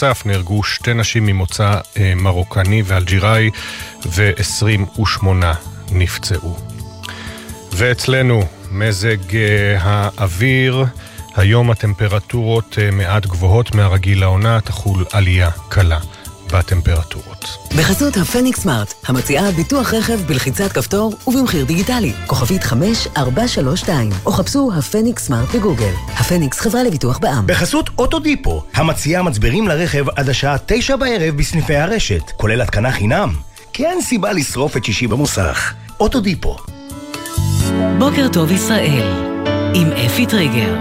נוסף נהרגו 2 נשים ממוצא מרוקני ואלג'יראי ו28 נפצעו. ואצלנו מזג האוויר, היום הטמפרטורות מעט גבוהות מהרגיל לעונה, תחול עלייה קלה בטמפרטורות. בחסות הפניקס סמארט, המציעה ביטוח רכב בלחיצת כפתור ובמחיר דיגיטלי. כוכבית 5432, או חפשו הפניקס סמארט בגוגל. הפניקס, חברה לביטוח בע"מ. בחסות אוטודיפו, המציעה מצברים לרכב עד השעה 9 בערב בסניפי הרשת, כולל התקנה חינם. כי אין סיבה לשרוף את שישי במוסך. אוטודיפו. בוקר טוב ישראל, עם אפי טריגר.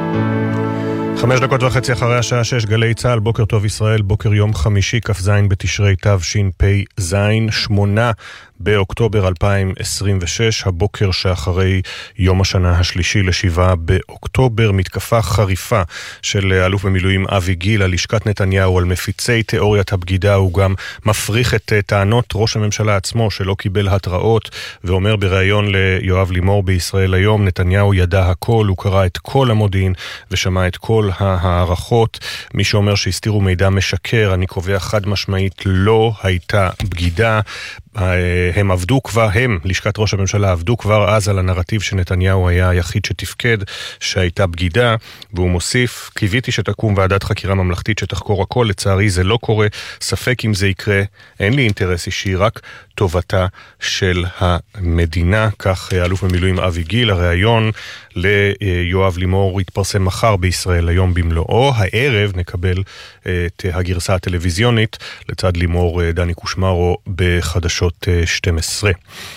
5:30 אחרי השעה 6, גלי צהל, בוקר טוב ישראל, בוקר יום חמישי, כ"ז בתשרי תשפ"ז, 8 באוקטובר 2026, הבוקר שאחרי יום השנה השלישי ל7 באוקטובר, מתקפה חריפה של אלוף במילואים אבי גיל על לשכת נתניהו, על מפיצי תיאוריית הבגידה. הוא גם מפריך את טענות ראש הממשלה עצמו שלא קיבל התראות, ואומר בריאיון ליואב לימור בישראל היום, נתניהו ידע הכל, הוא קרא את כל המודיעין ושמע את כל הערכות. מי שאומר שהסתירו מידע משקר, אני קובע חד משמעית, לא הייתה בגידה. הם עבדו כבר, לשכת ראש הממשלה עבדו כבר אז על הנרטיב שנתניהו היה היחיד שתפקד, שהייתה בגידה, והוא מוסיף, קיוויתי שתקום ועדת חקירה ממלכתית שתחקור הכל, לצערי זה לא קורה, ספק אם זה יקרה, אין לי אינטרס אישי, רק טובתה של המדינה. כך אלוף במילואים אבי גיל. הריאיון ליואב לימור יתפרסם מחר בישראל, היום במלואו. הערב נקבל את הגרסה הטלוויזיונית לצד לימור דני קושמרו בחדשות 12.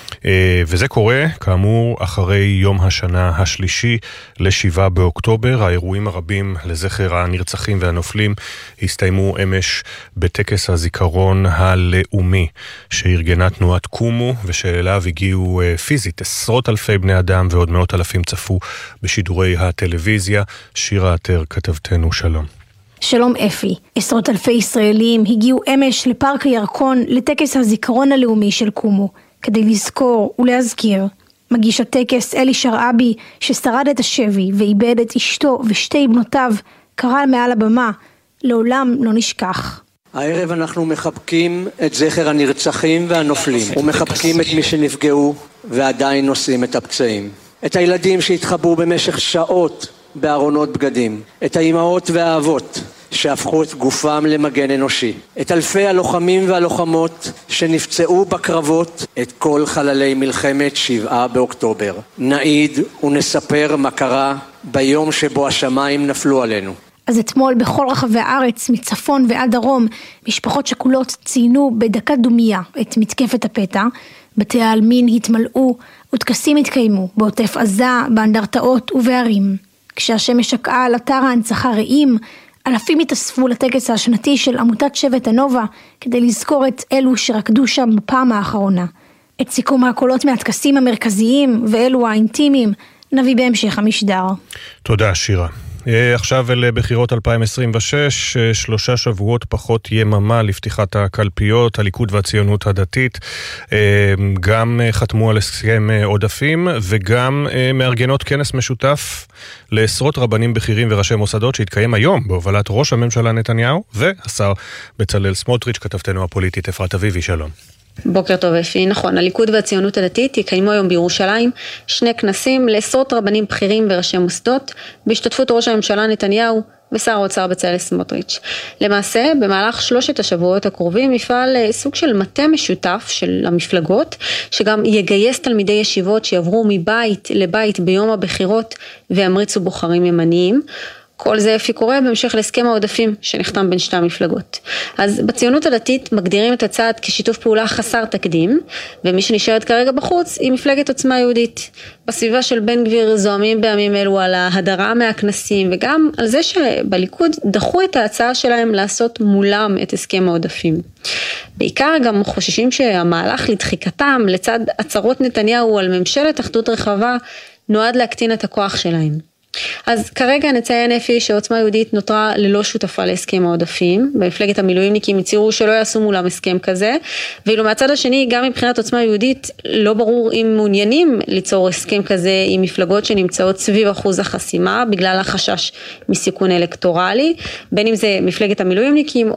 וזה קורה, כאמור, אחרי יום השנה השלישי ל7 באוקטובר. האירועים הרבים לזכר הנרצחים והנופלים הסתיימו אמש בטקס הזיכרון הלאומי שארגנה תנועת קומו, ושאליו הגיעו פיזית עשרות אלפי בני אדם, ועוד מאות אלפים צפו בשידורי הטלוויזיה. שירה עטר כתבתנו, שלום. שלום אפי. עשרות אלפי ישראלים הגיעו אמש לפארק הירקון לטקס הזיכרון הלאומי של קומו, כדי לזכור ולהזכיר. מגיש הטקס אלי שרעבי, ששרד את השבי ואיבד את אשתו ושתי בנותיו, קרא מעל הבמה, לעולם לא נשכח. הערב אנחנו מחבקים את זכר הנרצחים והנופלים, ומחבקים את מי שנפגעו ועדיין נושאים את הפצעים. את הילדים שהתחבאו במשך שעות בארונות בגדים, את האימהות והאבות שהפכו את גופם למגן אנושי, את אלפי הלוחמים והלוחמות שנפצעו בקרבות, את כל חללי מלחמת 7 באוקטובר. נעיד ונספר מה קרה ביום שבו השמיים נפלו עלינו. אז אתמול בכל רחבי הארץ, מצפון ועד דרום, משפחות שכולות ציינו בדקה דומיה את מתקפת הפתע. בתי העלמין התמלאו וטקסים התקיימו בעוטף עזה, באנדרטאות ובערים. כשהשמש שקעה על אתר ההנצחה רעים, אלפים התאספו לטקס השנתי של עמותת שבט הנובה, כדי לזכור את אלו שרקדו שם בפעם האחרונה. את סיכום הקולות מהטקסים המרכזיים ואלו האינטימיים נביא בהמשך המשדר. תודה שירה. עכשיו אל בחירות 2026, 3 שבועות פחות יממה לפתיחת הקלפיות. הליכוד והציונות הדתית גם חתמו על הסכם עודפים, וגם מארגנות כנס משותף לעשרות רבנים בכירים וראשי מוסדות שהתקיים היום בהובלת ראש הממשלה נתניהו והשר בצלאל סמוטריץ'. כתבתנו הפוליטית אפרת אביבי, שלום. בוקר טוב אפי. נכון, הליכוד והציונות הדתית יקיימו היום בירושלים 2 כנסים לעשרות רבנים בכירים וראשי מוסדות בהשתתפות ראש הממשלה נתניהו ושר האוצר בצלאל סמוטריץ'. למעשה, במהלך 3 השבועות הקרובים יפעל סוג של מטה משותף של המפלגות, שגם יגייס תלמידי ישיבות שיעברו מבית לבית ביום הבחירות וימריצו בוחרים ימניים. כל זה אפי קורה בהמשך להסכם העודפים שנחתם בין 2 המפלגות. אז בציונות הדתית מגדירים את הצעד כשיתוף פעולה חסר תקדים, ומי שנשארת כרגע בחוץ היא מפלגת עוצמה יהודית. בסביבה של בן גביר זוהמים בימים אלו על ההדרה מהכנסים, וגם על זה שבליכוד דחו את ההצעה שלהם לעשות מולם את הסכם העודפים. בעיקר גם חוששים שהמהלך לדחיקתם לצד הצהרות נתניהו על ממשלת אחדות רחבה נועד להקטין את הכוח שלהם. אז כרגע נציין אפי שעוצמה יהודית נותרה ללא שותפה להסכם העודפים. במפלגת המילואימניקים הציעו שלא יעשו מולם הסכם כזה, ואילו מהצד השני גם מבחינת עוצמה יהודית לא ברור אם מעוניינים ליצור הסכם כזה עם מפלגות שנמצאות סביב אחוז החסימה בגלל החשש מסיכון אלקטורלי, בין אם זה מפלגת המילואימניקים